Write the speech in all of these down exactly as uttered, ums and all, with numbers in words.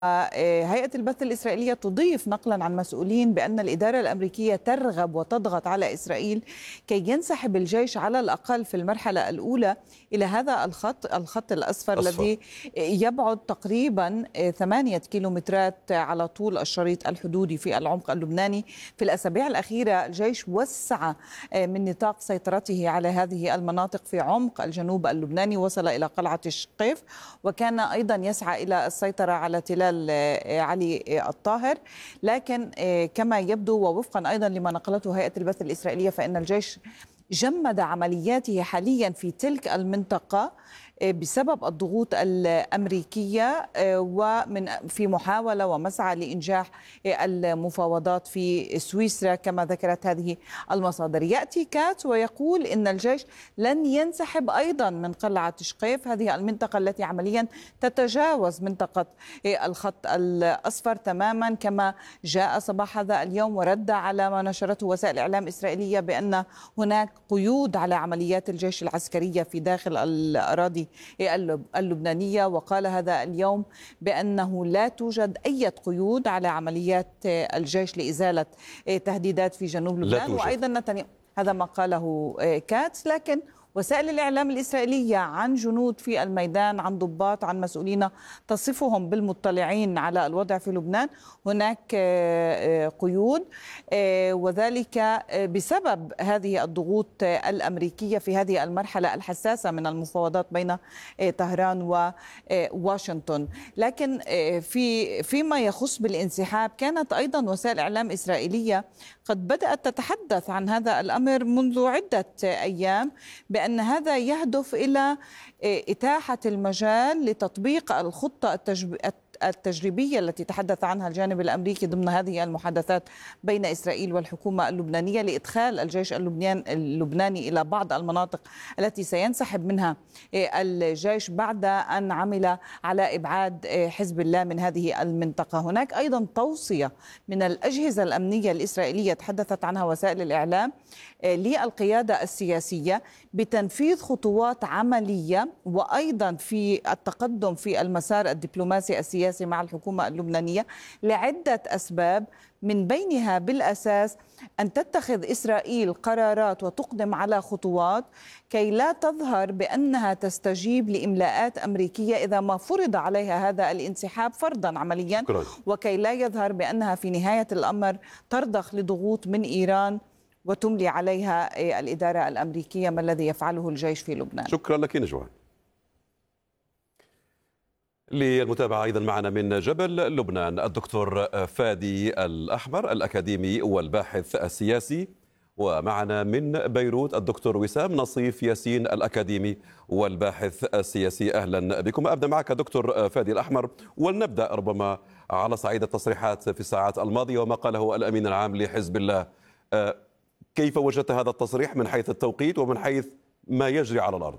هيئة البث الإسرائيلية تضيف نقلا عن مسؤولين بأن الإدارة الأمريكية ترغب وتضغط على إسرائيل كي ينسحب الجيش على الأقل في المرحلة الأولى إلى هذا الخط الخط الأصفر أصفر. الذي يبعد تقريبا ثمانية كيلومترات على طول الشريط الحدودي في العمق اللبناني. في الأسابيع الأخيرة الجيش وسع من نطاق سيطرته على هذه المناطق في عمق الجنوب اللبناني، وصل إلى قلعة الشقيف، وكان أيضا يسعى إلى السيطرة على تلال علي الطاهر. لكن كما يبدو ووفقا أيضا لما نقلته هيئة البث الإسرائيلية فإن الجيش جمد عملياته حاليا في تلك المنطقة بسبب الضغوط الأمريكية ومن في محاولة ومسعى لإنجاح المفاوضات في سويسرا كما ذكرت هذه المصادر. يأتي كات ويقول إن الجيش لن ينسحب أيضا من قلعة شقيف، هذه المنطقة التي عمليا تتجاوز منطقة الخط الأصفر تماما، كما جاء صباح هذا اليوم ورد على ما نشرته وسائل إعلام إسرائيلية بأن هناك قيود على عمليات الجيش العسكرية في داخل الأراضي اللبنانية. وقال هذا اليوم بأنه لا توجد أي قيود على عمليات الجيش لإزالة تهديدات في جنوب لبنان. وأيضا نتنياهو، هذا ما قاله كاتس. لكن وسائل الإعلام الإسرائيلية عن جنود في الميدان، عن ضباط، عن مسؤولين تصفهم بالمطلعين على الوضع في لبنان، هناك قيود، وذلك بسبب هذه الضغوط الأمريكية في هذه المرحلة الحساسة من المفاوضات بين طهران وواشنطن. لكن في فيما يخص بالانسحاب، كانت أيضا وسائل إعلام إسرائيلية قد بدأت تتحدث عن هذا الأمر منذ عدة أيام، بأن هذا يهدف إلى إتاحة المجال لتطبيق الخطة التجريبية التي تحدث عنها الجانب الأمريكي ضمن هذه المحادثات بين إسرائيل والحكومة اللبنانية لإدخال الجيش اللبناني إلى بعض المناطق التي سينسحب منها الجيش بعد أن عمل على إبعاد حزب الله من هذه المنطقة. هناك أيضا توصية من الأجهزة الأمنية الإسرائيلية تحدثت عنها وسائل الإعلام للقيادة السياسية بتنفيذ خطوات عملية وأيضا في التقدم في المسار الدبلوماسي السياسي مع الحكومة اللبنانية لعدة أسباب، من بينها بالأساس أن تتخذ إسرائيل قرارات وتقدم على خطوات كي لا تظهر بأنها تستجيب لإملاءات أمريكية إذا ما فرض عليها هذا الانسحاب فرضا عمليا، وكي لا يظهر بأنها في نهاية الأمر ترضخ لضغوط من إيران وتملي عليها الإدارة الأمريكية ما الذي يفعله الجيش في لبنان. شكرا لك نجوان. للمتابعة أيضا معنا من جبل لبنان الدكتور فادي الأحمر الأكاديمي والباحث السياسي، ومعنا من بيروت الدكتور وسام نصيف ياسين الأكاديمي والباحث السياسي. أهلا بكم. أبدأ معك دكتور فادي الأحمر، ولنبدأ ربما على صعيد التصريحات في الساعات الماضية وما قاله الأمين العام لحزب الله. كيف وجدت هذا التصريح من حيث التوقيت ومن حيث ما يجري على الأرض؟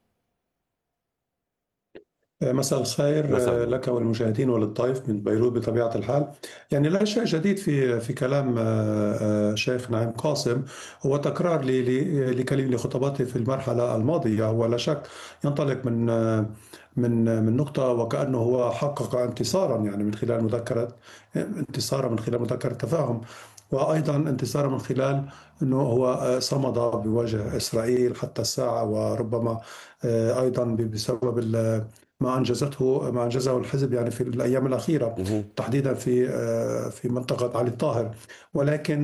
مساء الخير مساء. لك والمشاهدين وللضيف من بيروت. بطبيعة الحال يعني لا شيء جديد في في كلام شيخ نعيم قاسم، هو تكرار لكلمة خطاباته في المرحلة الماضية. هو لا شك ينطلق من من من نقطة وكأنه هو حقق انتصارا، يعني من خلال مذكرة انتصارا من خلال مذكرة تفاهم، وأيضا انتصارا من خلال أنه هو صمد بوجه إسرائيل حتى الساعة، وربما أيضا بسبب ما أنجزته ما أنجزه الحزب يعني في الأيام الأخيرة تحديدا في في منطقة علي الطاهر. ولكن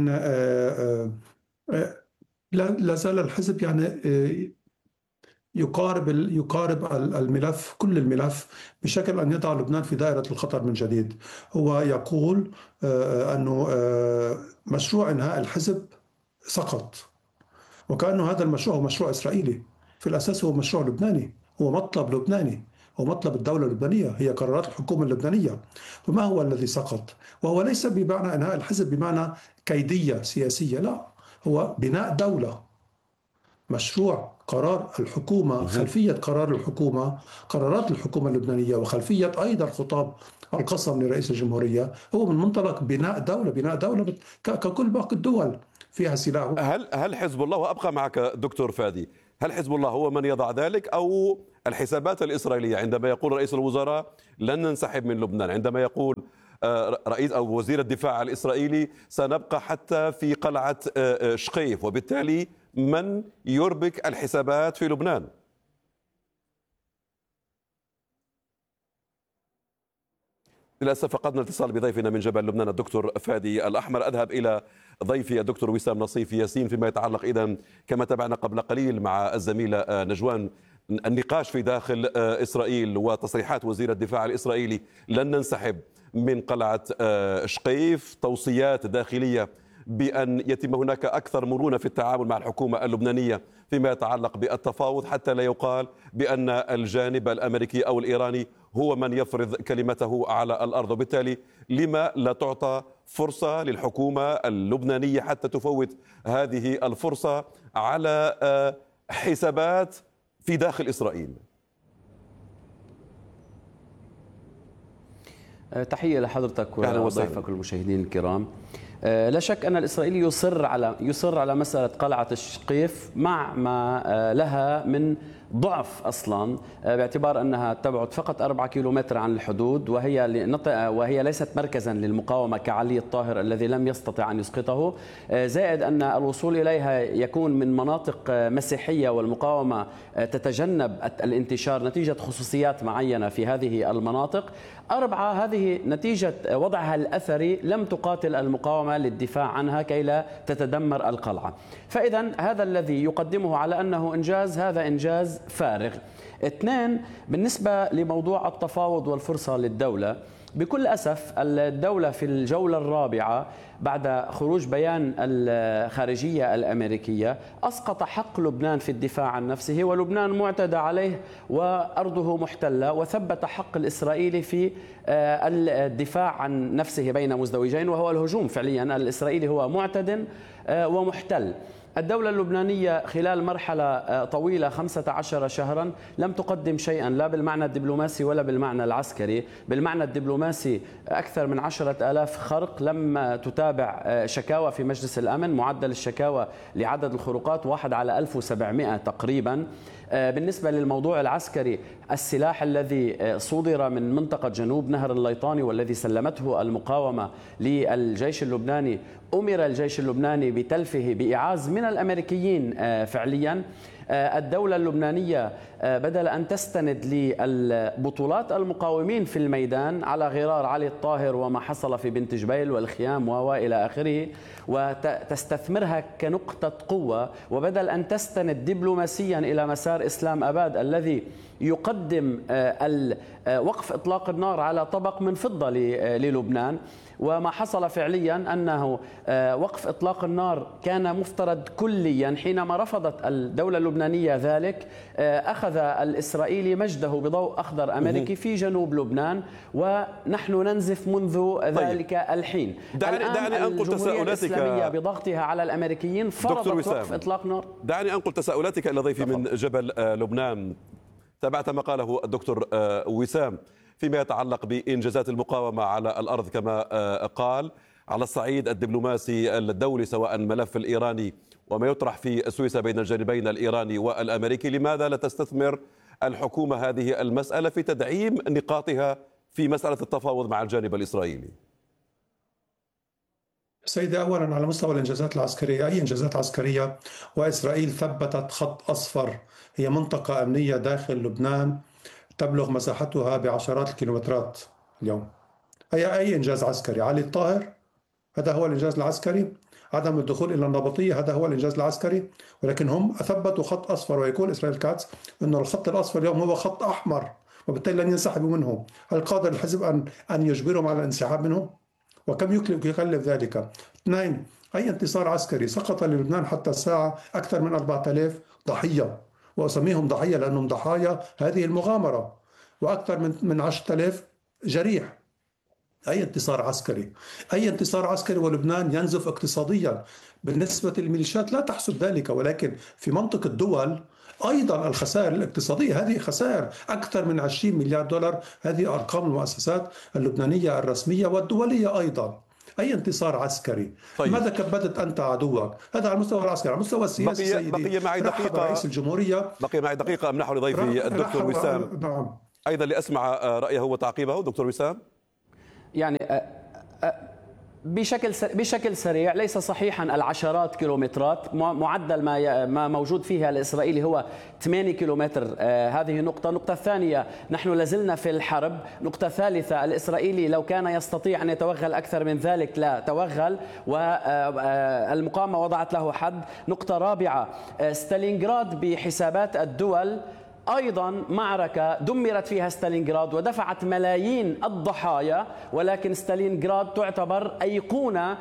لا زال الحزب يعني يقارب يقارب الملف كل الملف بشكل أن يضع لبنان في دائرة الخطر من جديد. هو يقول أنه مشروع إنهاء الحزب سقط، وكأنه هذا المشروع هو مشروع إسرائيلي. في الأساس هو مشروع لبناني، هو مطلب لبناني، هو مطلب الدولة اللبنانية، هي قرارات الحكومة اللبنانية. فما هو الذي سقط؟ وهو ليس بمعنى إنهاء الحزب بمعنى كيدية سياسية، لا، هو بناء دولة. مشروع قرار الحكومة، خلفية قرار الحكومة، قرارات الحكومة اللبنانية، وخلفية أيضا خطاب القسم لرئيس الجمهورية، هو من منطلق بناء دولة بناء دولة ككل باقي الدول فيها سلاح. هل هل حزب الله، وأبقى معك دكتور فادي، هل حزب الله هو من يضع ذلك أو الحسابات الإسرائيلية؟ عندما يقول رئيس الوزراء لن ننسحب من لبنان، عندما يقول رئيس أو وزير الدفاع الإسرائيلي سنبقى حتى في قلعة شقيف، وبالتالي من يربك الحسابات في لبنان؟ للأسف فقدنا الاتصال بضيفنا من جبل لبنان الدكتور فادي الأحمر. أذهب إلى ضيفي الدكتور وسام نصيف ياسين فيما يتعلق إذن كما تابعنا قبل قليل مع الزميلة نجوان النقاش في داخل إسرائيل وتصريحات وزير الدفاع الإسرائيلي لن ننسحب من قلعة شقيف، توصيات داخلية بأن يتم هناك أكثر مرونة في التعامل مع الحكومة اللبنانية فيما يتعلق بالتفاوض حتى لا يقال بأن الجانب الأمريكي أو الإيراني هو من يفرض كلمته على الأرض. وبالتالي لما لا تعطى فرصة للحكومة اللبنانية حتى تفوت هذه الفرصة على حسابات في داخل إسرائيل؟ تحية لحضرتك وضيفك والمشاهدين الكرام. لا شك أن الإسرائيلي يصر على يصر على مسألة قلعة الشقيف مع ما لها من ضعف أصلا، باعتبار أنها تبعد فقط أربعة كيلومتر عن الحدود، وهي وهي ليست مركزا للمقاومة كعلي الطاهر الذي لم يستطع أن يسقطه، زائد أن الوصول إليها يكون من مناطق مسيحية والمقاومة تتجنب الانتشار نتيجة خصوصيات معينة في هذه المناطق. أربعة، هذه نتيجة وضعها الأثري لم تقاتل المقاومة للدفاع عنها كي لا تتدمر القلعة. فإذا هذا الذي يقدمه على أنه إنجاز، هذا إنجاز فارغ. اثنين، بالنسبة لموضوع التفاوض والفرصة للدولة، بكل أسف الدولة في الجولة الرابعة بعد خروج بيان الخارجية الأمريكية أسقط حق لبنان في الدفاع عن نفسه، ولبنان معتدى عليه وأرضه محتلة، وثبت حق الإسرائيلي في الدفاع عن نفسه بين مزدوجين، وهو الهجوم. فعليا الإسرائيلي هو معتد ومحتل. الدولة اللبنانية خلال مرحلة طويلة خمسة عشر شهرا لم تقدم شيئا، لا بالمعنى الدبلوماسي ولا بالمعنى العسكري. بالمعنى الدبلوماسي أكثر من عشرة آلاف خرق، لم تتابع شكاوى في مجلس الأمن، معدل الشكاوى لعدد الخروقات واحد على ألف وسبعمئة تقريبا. بالنسبة للموضوع العسكري، السلاح الذي صودر من منطقة جنوب نهر الليطاني والذي سلمته المقاومة للجيش اللبناني، أمر الجيش اللبناني بتلفه بإعاز من الأمريكيين فعليا. الدولة اللبنانية بدل أن تستند لبطولات المقاومين في الميدان على غرار علي الطاهر وما حصل في بنت جبيل والخيام وإلى آخره وتستثمرها كنقطة قوة، وبدل أن تستند دبلوماسيا إلى مسار إسلام أباد الذي يقدم وقف إطلاق النار على طبق من فضة للبنان، وما حصل فعليا أنه وقف إطلاق النار كان مفترض كليا. حينما رفضت الدولة اللبنانية ذلك، أخذ الإسرائيلي مجده بضوء أخضر أمريكي في جنوب لبنان، ونحن ننزف منذ ذلك الحين. دعني, دعني أنقل تساؤلاتك بضغطها على الأمريكيين فرضت وقف إطلاق نار. دعني أنقل تساؤلاتك إلى ضيفي من جبل لبنان. تابعت ما قاله الدكتور وسام فيما يتعلق بإنجازات المقاومة على الأرض كما قال، على الصعيد الدبلوماسي الدولي سواء الملف الإيراني وما يطرح في سويسرا بين الجانبين الإيراني والأمريكي. لماذا لا تستثمر الحكومة هذه المسألة في تدعيم نقاطها في مسألة التفاوض مع الجانب الإسرائيلي؟ سيدي، أولا على مستوى الإنجازات العسكرية، أي إنجازات عسكرية وإسرائيل ثبتت خط أصفر، هي منطقة أمنية داخل لبنان تبلغ مساحتها بعشرات الكيلومترات اليوم. أي أي إنجاز عسكري. علي الطاهر هذا هو الإنجاز العسكري، عدم الدخول إلى النبطية هذا هو الإنجاز العسكري، ولكن هم ثبتوا خط أصفر، ويقول إسرائيل كاتس أنه الخط الأصفر اليوم هو خط أحمر، وبالتالي لن ينسحبوا منه. هل قادر الحزب أن أن يجبرهم على الانسحاب منه؟ وكم يكلف ذلك؟ اثنين، أي انتصار عسكري. سقط للبنان حتى الساعة أكثر من أربعة آلاف ضحية، وأسميهم ضحية لأنهم ضحايا هذه المغامرة، وأكثر من من عشرة آلاف جريح. أي انتصار عسكري، أي انتصار عسكري ولبنان ينزف اقتصاديا. بالنسبة للميليشيات لا تحسب ذلك، ولكن في منطق الدول أيضا الخسائر الاقتصادية هذه خسائر أكثر من عشرين مليار دولار. هذه أرقام المؤسسات اللبنانية الرسمية والدولية أيضا. أي انتصار عسكري. طيب. ماذا كبدت أنت عدوك؟ هذا على المستوى العسكري. على المستوى السياسي بقي, بقي معي دقيقة رئيس الجمهورية بقي معي دقيقة أمنحه لضيفي الدكتور وسام نعم. أيضا لأسمع رأيه وتعقيبه. دكتور وسام. يعني أ أ بشكل بشكل سريع، ليس صحيحا العشرات كيلومترات، معدل ما ما موجود فيها الاسرائيلي هو ثمانية كيلومتر. آه هذه نقطة. النقطة الثانية، نحن لازلنا في الحرب. نقطة ثالثة، الاسرائيلي لو كان يستطيع ان يتوغل اكثر من ذلك لا توغل، والمقاومة وضعت له حد. نقطة رابعة، ستالينغراد بحسابات الدول أيضا معركة دمرت فيها ستالينغراد ودفعت ملايين الضحايا، ولكن ستالينغراد تعتبر أيقونة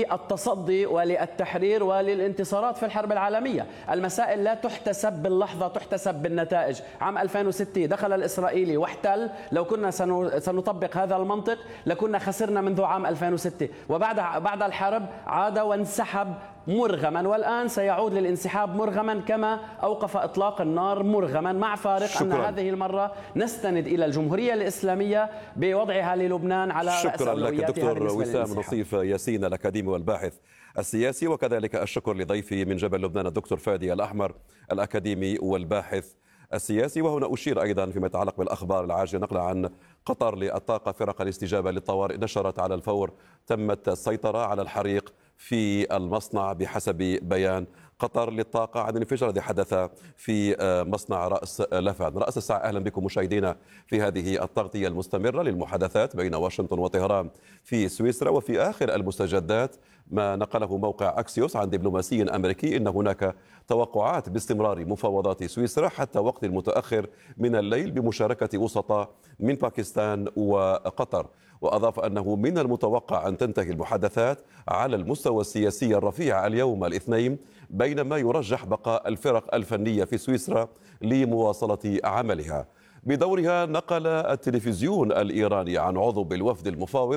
للتصدي وللتحرير وللانتصارات في الحرب العالمية. المسائل لا تحتسب باللحظة، تحتسب بالنتائج. عام ألفين وستة دخل الإسرائيلي واحتل، لو كنا سنطبق هذا المنطق لكنا خسرنا منذ عام ألفين وستة، وبعد بعد الحرب عاد وانسحب مرغما، والآن سيعود للانسحاب مرغما كما أوقف إطلاق النار مرغما، مع فارق شكرا. أن هذه المرة نستند إلى الجمهورية الإسلامية بوضعها للبنان على رأس شكرا لك دكتور وسام نصيف ياسين الأكاديمي والباحث السياسي، وكذلك الشكر لضيفي من جبل لبنان الدكتور فادي الأحمر الأكاديمي والباحث السياسي. وهنا أشير أيضا فيما يتعلق بالأخبار العاجلة نقل عن قطر للطاقة، فرق الاستجابة للطوارئ نشرت على الفور تمت السيطرة على الحريق في المصنع بحسب بيان قطر للطاقة عن الانفجار الذي حدث في مصنع رأس لفان. رأس الساعة، أهلا بكم مشاهدينا في هذه التغطية المستمرة للمحادثات بين واشنطن وطهران في سويسرا. وفي آخر المستجدات ما نقله موقع أكسيوس عن دبلوماسي أمريكي إن هناك توقعات باستمرار مفاوضات سويسرا حتى وقت متأخر من الليل بمشاركة وسطاء من باكستان وقطر. وأضاف أنه من المتوقع أن تنتهي المحادثات على المستوى السياسي الرفيع اليوم الاثنين، بينما يرجح بقاء الفرق الفنية في سويسرا لمواصلة عملها. بدورها نقل التلفزيون الإيراني عن عضو بالوفد المفاوض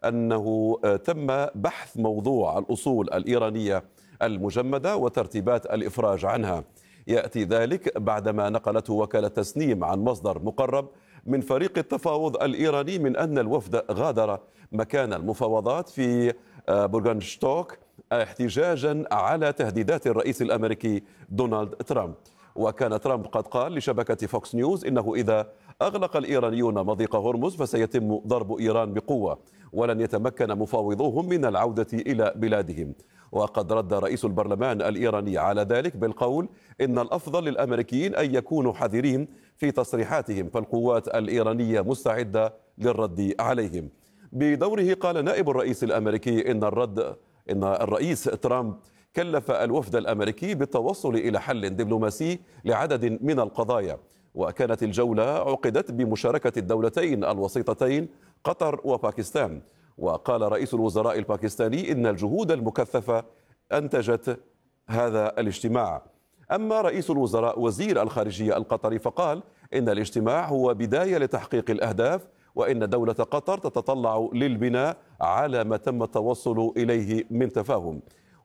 أنه تم بحث موضوع الأصول الإيرانية المجمدة وترتيبات الإفراج عنها. يأتي ذلك بعدما نقلته وكالة تسنيم عن مصدر مقرب من فريق التفاوض الإيراني من أن الوفد غادر مكان المفاوضات في بورغانشتوك احتجاجا على تهديدات الرئيس الأمريكي دونالد ترامب. وكان ترامب قد قال لشبكة فوكس نيوز إنه إذا أغلق الإيرانيون مضيق هرمز فسيتم ضرب إيران بقوة ولن يتمكن مفاوضوهم من العودة إلى بلادهم. وقد رد رئيس البرلمان الإيراني على ذلك بالقول إن الأفضل للأمريكيين أن يكونوا حذرين في تصريحاتهم، فالقوات الإيرانية مستعدة للرد عليهم. بدوره قال نائب الرئيس الأمريكي إن الرد إن الرئيس ترامب كلف الوفد الأمريكي بالتوصل إلى حل دبلوماسي لعدد من القضايا. وكانت الجولة عقدت بمشاركة الدولتين الوسيطتين قطر وباكستان. وقال رئيس الوزراء الباكستاني إن الجهود المكثفة أنتجت هذا الاجتماع. أما رئيس الوزراء وزير الخارجية القطري فقال إن الاجتماع هو بداية لتحقيق الأهداف، وإن دولة قطر تتطلع للبناء على ما تم التوصل إليه من تفاهم.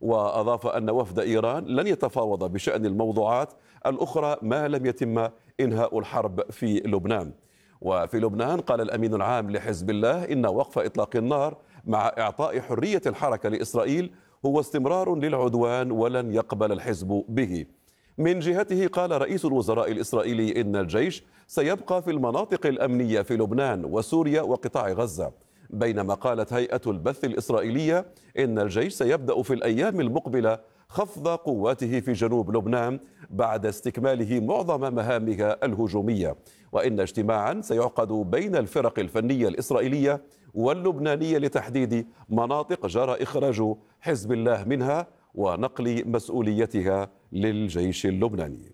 وأضاف أن وفد إيران لن يتفاوض بشأن الموضوعات الأخرى ما لم يتم إنهاء الحرب في لبنان. وفي لبنان قال الأمين العام لحزب الله إن وقف إطلاق النار مع إعطاء حرية الحركة لإسرائيل هو استمرار للعدوان ولن يقبل الحزب به. من جهته قال رئيس الوزراء الإسرائيلي إن الجيش سيبقى في المناطق الأمنية في لبنان وسوريا وقطاع غزة، بينما قالت هيئة البث الإسرائيلية إن الجيش سيبدأ في الأيام المقبلة خفض قواته في جنوب لبنان بعد استكماله معظم مهامها الهجومية، وإن اجتماعا سيعقد بين الفرق الفنية الإسرائيلية واللبنانية لتحديد مناطق جرى إخراج حزب الله منها ونقل مسؤوليتها للجيش اللبناني.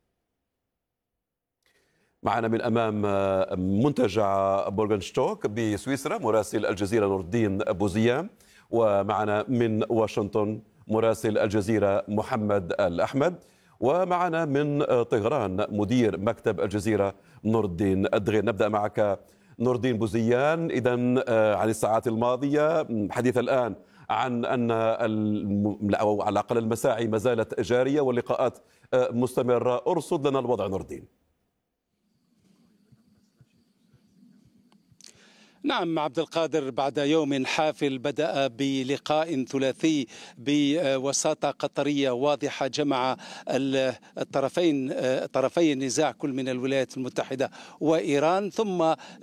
معنا من أمام منتجع بورغانشتوك بسويسرا مراسل الجزيرة نور الدين بوزيام، ومعنا من واشنطن مراسل الجزيرة محمد الأحمد، ومعنا من طهران مدير مكتب الجزيرة نور الدين الدغير. نبدأ معك نور الدين بوزيان. إذن عن الساعات الماضية حديث الآن عن أن أو على الأقل المساعي ما زالت جارية واللقاءات مستمرة. أرصد لنا الوضع نور الدين. نعم عبد القادر، بعد يوم حافل بدأ بلقاء ثلاثي بوساطة قطرية واضحة جمع الطرفين طرفي النزاع كل من الولايات المتحدة وإيران، ثم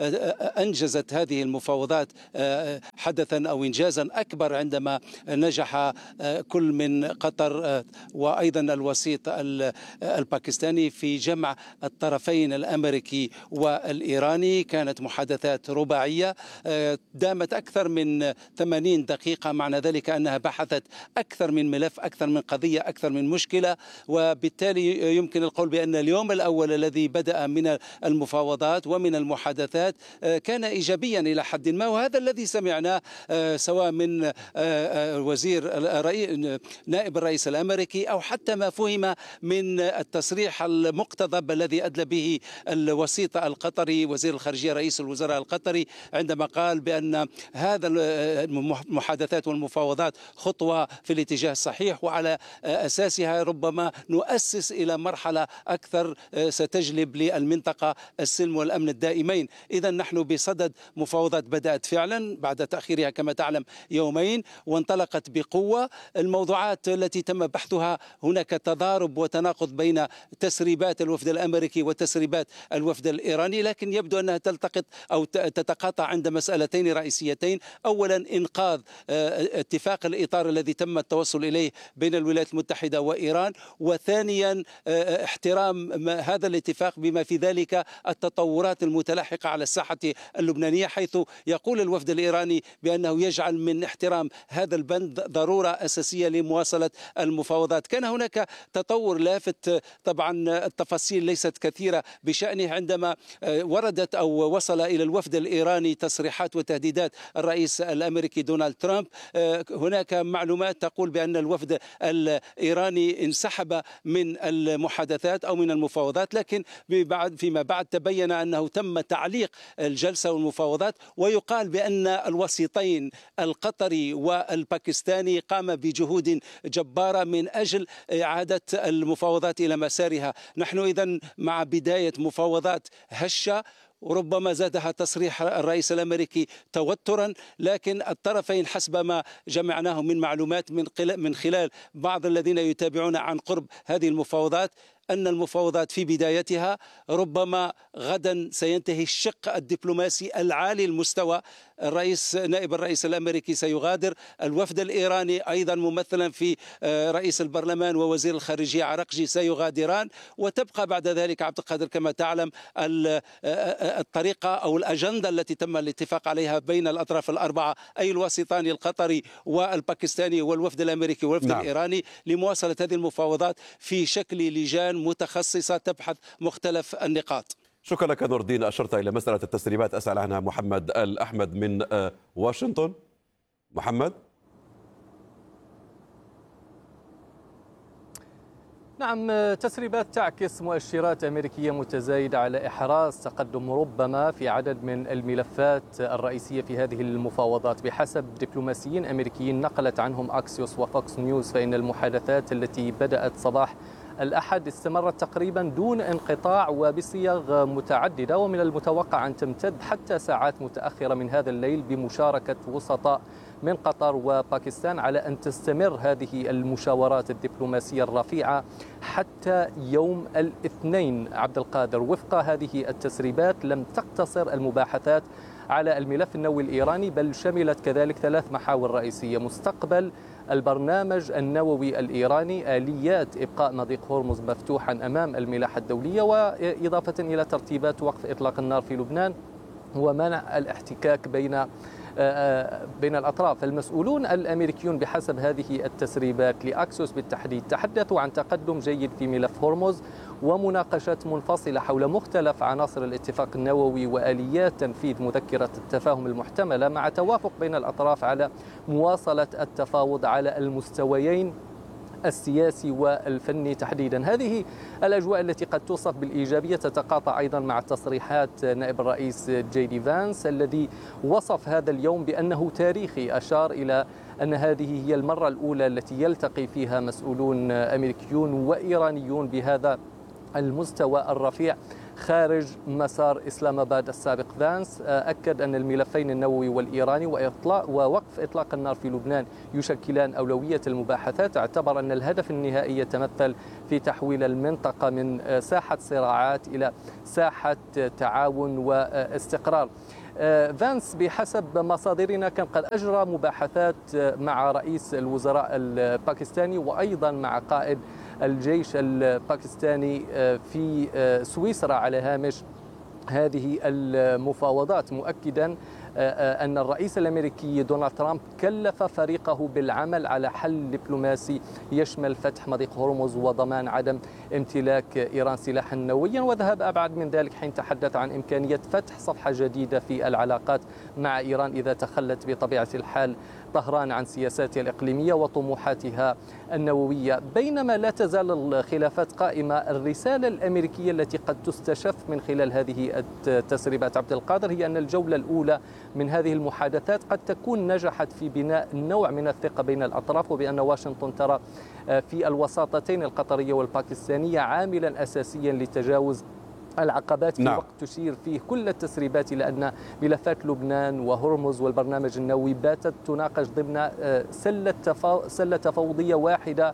أنجزت هذه المفاوضات حدثا أو إنجازا أكبر عندما نجح كل من قطر وأيضا الوسيط الباكستاني في جمع الطرفين الأمريكي والإيراني. كانت محادثات رباعية دامت أكثر من ثمانين دقيقة، معنى ذلك أنها بحثت أكثر من ملف، أكثر من قضية، أكثر من مشكلة، وبالتالي يمكن القول بأن اليوم الأول الذي بدأ من المفاوضات ومن المحادثات كان إيجابيا إلى حد ما، وهذا الذي سمعناه سواء من وزير نائب الرئيس الأمريكي أو حتى ما فهم من التصريح المقتضب الذي أدلى به الوسيط القطري وزير الخارجية رئيس الوزراء القطري عندما قال بأن هذا المحادثات والمفاوضات خطوة في الاتجاه الصحيح، وعلى أساسها ربما نؤسس إلى مرحلة أكثر ستجلب للمنطقة السلم والأمن الدائمين. إذا نحن بصدد مفاوضات بدأت فعلا بعد تأخيرها كما تعلم يومين، وانطلقت بقوة. الموضوعات التي تم بحثها هناك تضارب وتناقض بين تسريبات الوفد الأمريكي وتسريبات الوفد الإيراني، لكن يبدو أنها تلتقط أو تتقاطع عند مسألتين رئيسيتين. أولا إنقاذ اتفاق الإطار الذي تم التوصل إليه بين الولايات المتحدة وإيران، وثانيا احترام هذا الاتفاق بما في ذلك التطورات المتلاحقة على الساحة اللبنانية، حيث يقول الوفد الإيراني بأنه يجعل من احترام هذا البند ضرورة أساسية لمواصلة المفاوضات. كان هناك تطور لافت، طبعا التفاصيل ليست كثيرة بشأنه، عندما وردت أو وصل إلى الوفد الإيراني تصريحات وتهديدات الرئيس الأمريكي دونالد ترامب. هناك معلومات تقول بأن الوفد الإيراني انسحب من المحادثات أو من المفاوضات، لكن فيما بعد تبين أنه تم تعليق الجلسة والمفاوضات، ويقال بأن الوسيطين القطري والباكستاني قام بجهود جبارة من أجل إعادة المفاوضات إلى مسارها. نحن إذن مع بداية مفاوضات هشة، وربما زادها تصريح الرئيس الأمريكي توترا، لكن الطرفين حسب ما جمعناه من معلومات من خلال بعض الذين يتابعون عن قرب هذه المفاوضات أن المفاوضات في بدايتها ربما غدا سينتهي الشق الدبلوماسي العالي المستوى. الرئيس نائب الرئيس الأمريكي سيغادر، الوفد الإيراني أيضا ممثلا في رئيس البرلمان ووزير الخارجية عرقجي سيغادران، وتبقى بعد ذلك عبد القادر كما تعلم الطريقة أو الأجندة التي تم الاتفاق عليها بين الأطراف الأربعة، أي الوسيطان القطري والباكستاني والوفد الأمريكي والوفد نعم. الإيراني، لمواصلة هذه المفاوضات في شكل لجان متخصصة تبحث مختلف النقاط. شكرا لك نور الدين. أشرت إلى مسألة التسريبات، أسأل عنها محمد الأحمد من واشنطن. محمد. نعم، تسريبات تعكس مؤشرات أمريكية متزايدة على إحراز تقدم ربما في عدد من الملفات الرئيسية في هذه المفاوضات. بحسب دبلوماسيين أمريكيين نقلت عنهم أكسيوس وفوكس نيوز، فإن المحادثات التي بدأت صباح الأحد استمرت تقريبا دون انقطاع وبصيغ متعددة، ومن المتوقع أن تمتد حتى ساعات متأخرة من هذا الليل بمشاركة وسطاء من قطر وباكستان، على أن تستمر هذه المشاورات الدبلوماسية الرفيعة حتى يوم الاثنين. عبد القادر، وفق هذه التسريبات لم تقتصر المباحثات على الملف النووي الإيراني، بل شملت كذلك ثلاث محاور رئيسية: مستقبل البرنامج النووي الإيراني، آليات إبقاء مضيق هرمز مفتوحا أمام الملاحة الدولية، وإضافة إلى ترتيبات وقف إطلاق النار في لبنان ومنع الاحتكاك بين بين الأطراف. المسؤولون الأمريكيون بحسب هذه التسريبات لأكسوس بالتحديد تحدثوا عن تقدم جيد في ملف هرمز ومناقشات منفصلة حول مختلف عناصر الاتفاق النووي وآليات تنفيذ مذكرة التفاهم المحتملة، مع توافق بين الأطراف على مواصلة التفاوض على المستويين السياسي والفني تحديدا. هذه الأجواء التي قد توصف بالإيجابية تتقاطع أيضا مع تصريحات نائب الرئيس جي دي فانس الذي وصف هذا اليوم بأنه تاريخي. أشار إلى أن هذه هي المرة الأولى التي يلتقي فيها مسؤولون أمريكيون وإيرانيون بهذا المستوى الرفيع خارج مسار إسلام آباد السابق. فانس أكد أن الملفين النووي والإيراني وإطلاق ووقف إطلاق النار في لبنان يشكلان أولوية المباحثات. اعتبر أن الهدف النهائي يتمثل في تحويل المنطقة من ساحة صراعات إلى ساحة تعاون واستقرار. فانس بحسب مصادرنا كان قد أجرى مباحثات مع رئيس الوزراء الباكستاني وأيضا مع قائد الجيش الباكستاني في سويسرا على هامش هذه المفاوضات، مؤكدا أن الرئيس الأمريكي دونالد ترامب كلف فريقه بالعمل على حل دبلوماسي يشمل فتح مضيق هرمز وضمان عدم امتلاك إيران سلاحا نوويا، وذهب أبعد من ذلك حين تحدث عن إمكانية فتح صفحة جديدة في العلاقات مع إيران إذا تخلت بطبيعة الحال طهران عن سياساتها الإقليمية وطموحاتها النووية. بينما لا تزال الخلافات قائمة، الرسالة الأمريكية التي قد تستشف من خلال هذه التسريبات عبد القادر هي أن الجولة الأولى من هذه المحادثات قد تكون نجحت في بناء نوع من الثقة بين الأطراف، وبأن واشنطن ترى في الوساطتين القطرية والباكستانية عاملا أساسيا لتجاوز العقبات في نعم. وقت تشير فيه كل التسريبات إلى أن ملفات لبنان وهرمز والبرنامج النووي باتت تناقش ضمن سلة سلة تفاوضية واحدة،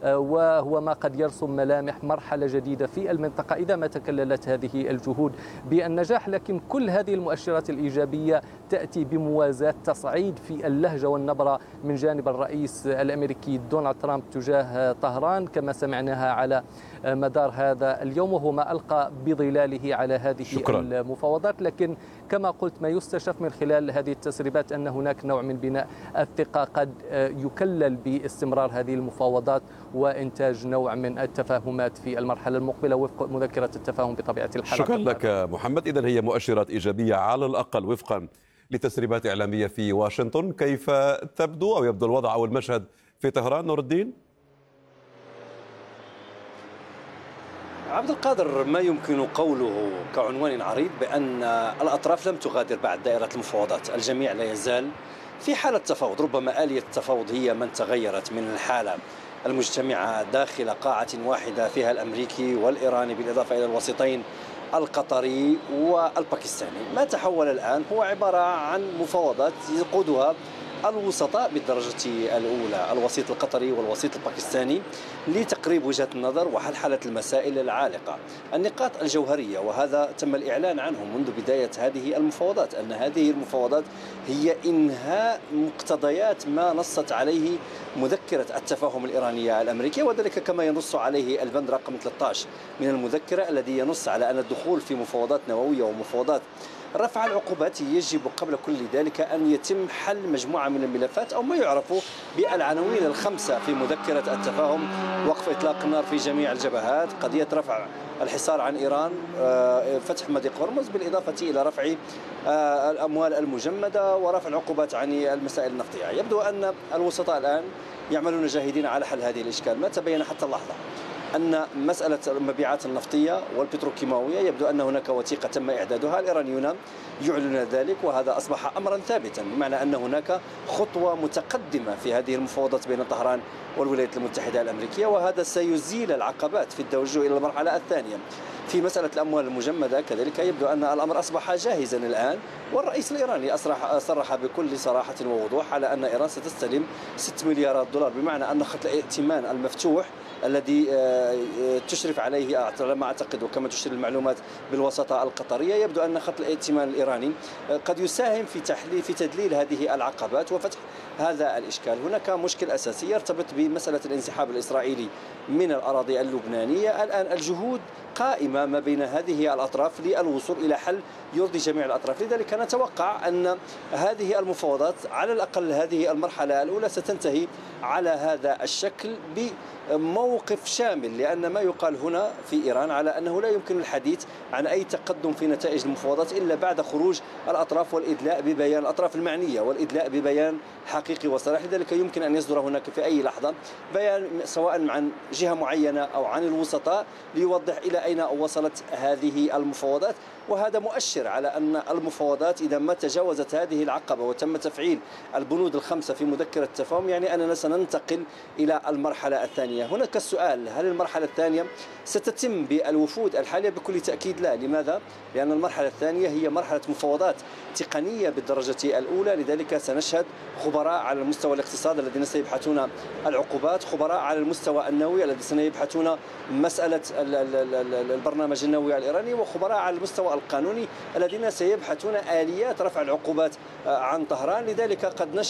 وهو ما قد يرسم ملامح مرحلة جديدة في المنطقة إذا ما تكللت هذه الجهود بالنجاح. لكن كل هذه المؤشرات الإيجابية تأتي بموازاة تصعيد في اللهجة والنبرة من جانب الرئيس الأمريكي دونالد ترامب تجاه طهران كما سمعناها على مدار هذا اليوم، وهو ما ألقى بظلاله على هذه شكرا. المفاوضات. لكن كما قلت ما يستشف من خلال هذه التسريبات أن هناك نوع من بناء الثقة قد يكلل باستمرار هذه المفاوضات وإنتاج نوع من التفاهمات في المرحلة المقبلة وفق مذكرة التفاهم بطبيعة الحال. شكرا لك محمد. إذن هي مؤشرات إيجابية على الأقل وفقا لتسريبات إعلامية في واشنطن. كيف تبدو أو يبدو الوضع أو المشهد في طهران نور الدين؟ عبد القادر، ما يمكن قوله كعنوان عريض بأن الأطراف لم تغادر بعد دائرة المفاوضات. الجميع لا يزال في حالة تفاوض، ربما آلية التفاوض هي من تغيرت من الحالة المجتمعة داخل قاعة واحدة فيها الأمريكي والإيراني بالإضافة إلى الوسيطين القطري والباكستاني. ما تحول الآن هو عبارة عن مفاوضات يقودها الوسطاء بالدرجة الأولى، الوسيط القطري والوسيط الباكستاني، لتقريب وجهة النظر وحلحلة المسائل العالقة. النقاط الجوهرية، وهذا تم الإعلان عنه منذ بداية هذه المفاوضات، أن هذه المفاوضات هي إنهاء مقتضيات ما نصت عليه مذكرة التفاهم الإيرانية الأمريكية، وذلك كما ينص عليه البند رقم ثلاثة عشر من المذكرة الذي ينص على أن الدخول في مفاوضات نووية ومفاوضات رفع العقوبات يجب قبل كل ذلك أن يتم حل مجموعة من الملفات أو ما يعرف بالعناوين الخمسة في مذكرة التفاهم: وقف إطلاق النار في جميع الجبهات، قضية رفع الحصار عن إيران، فتح مضيق هرمز، بالإضافة إلى رفع الأموال المجمدة ورفع العقوبات عن المسائل النفطية. يبدو أن الوسطاء الآن يعملون جاهدين على حل هذه الإشكال. ما تبين حتى اللحظة أن مسألة المبيعات النفطية والبتروكيماوية يبدو أن هناك وثيقة تم إعدادها، الإيرانيون يعلنون ذلك، وهذا أصبح أمرا ثابتا، بمعنى أن هناك خطوة متقدمة في هذه المفاوضات بين طهران والولايات المتحدة الأمريكية، وهذا سيزيل العقبات في التوجه إلى المرحلة الثانية. في مسألة الأموال المجمدة كذلك يبدو أن الأمر أصبح جاهزا الآن، والرئيس الإيراني أصرح صرح بكل صراحة ووضوح على أن إيران ستستلم ستة مليارات دولار، بمعنى أن خط الائتمان المفتوح الذي تشرف عليه على ما أعتقد وكما تشير المعلومات بالوساطة القطرية، يبدو أن خط الائتمان الإيراني قد يساهم في تحليل في تدليل هذه العقبات وفتح هذا الإشكال. هناك مشكل أساسي يرتبط بمسألة الانسحاب الإسرائيلي من الأراضي اللبنانية. الآن الجهود قائمة ما بين هذه الأطراف للوصول إلى حل يرضي جميع الأطراف، لذلك نتوقع أن هذه المفاوضات على الأقل هذه المرحلة الأولى ستنتهي على هذا الشكل بموقف شامل، لأن ما يقال هنا في إيران على أنه لا يمكن الحديث عن أي تقدم في نتائج المفاوضات إلا بعد خروج الأطراف والإدلاء ببيان الأطراف المعنية والإدلاء ببيان حقيقي وصريح. لذلك يمكن أن يصدر هناك في أي لحظة بيان سواء عن جهة معينة أو عن الوسطاء ليوضح إلى أين وصلت هذه المفاوضات. وهذا مؤشر على أن المفاوضات إذا ما تجاوزت هذه العقبة وتم تفعيل البنود الخمسة في مذكرة التفاهم يعني أننا سننتقل إلى المرحلة الثانية. هناك السؤال، هل المرحلة الثانية ستتم بالوفود الحالية؟ بكل تأكيد لا. لماذا؟ لأن المرحلة الثانية هي مرحلة مفاوضات تقنية بالدرجة الأولى، لذلك سنشهد خبراء على المستوى الاقتصادي الذين سيبحثون العقوبات، خبراء على المستوى النووي الذين سيبحثون مسألة البرنامج النووي الإيراني، وخبراء على المستوى القانوني الذين سيبحثون آليات رفع العقوبات عن طهران. لذلك قد نشهد